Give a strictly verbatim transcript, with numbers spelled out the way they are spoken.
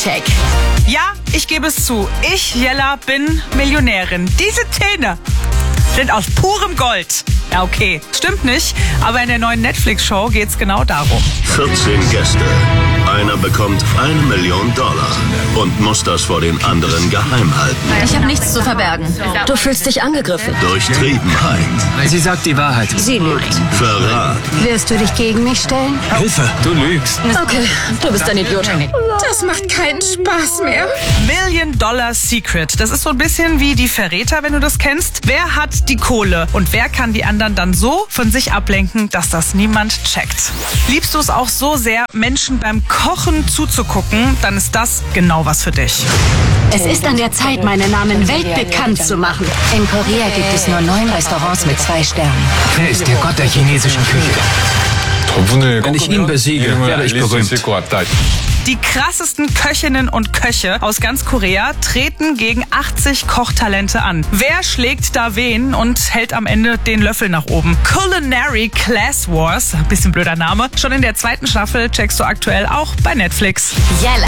Check. Ja, ich gebe es zu. Ich, Jella, bin Millionärin. Diese Zähne sind aus purem Gold. Ja, okay, stimmt nicht, aber in der neuen Netflix-Show geht's genau darum. vierzehn Gäste. Einer bekommt eine Million Dollar und muss das vor den anderen geheim halten. Ich habe nichts zu verbergen. Du fühlst dich angegriffen. Durchtriebenheit, Sie sagt die Wahrheit. Sie lügt. Verrat, Wirst du dich gegen mich stellen? Hilfe, du lügst. Okay, du bist ein Idiot. Das macht keinen Spaß mehr. Million Dollar Secret. Das ist so ein bisschen wie die Verräter, wenn du das kennst. Wer hat die Kohle und wer kann die anderen dann so von sich ablenken, dass das niemand checkt? Liebst du es auch so sehr, Menschen beim Kochen zuzugucken, dann ist das genau was für dich. Es ist an der Zeit, meinen Namen weltbekannt zu machen. In Korea gibt es nur neun Restaurants mit zwei Sternen. Er ist der Gott der chinesischen Küche. Wenn ich ihn besiege, werde ich berühmt. Die krassesten Köchinnen und Köche aus ganz Korea treten gegen achtzig Kochtalente an. Wer schlägt da wen und hält am Ende den Löffel nach oben? Culinary Class Wars, bisschen blöder Name. Schon in der zweiten Staffel checkst du aktuell auch bei Netflix. Jella.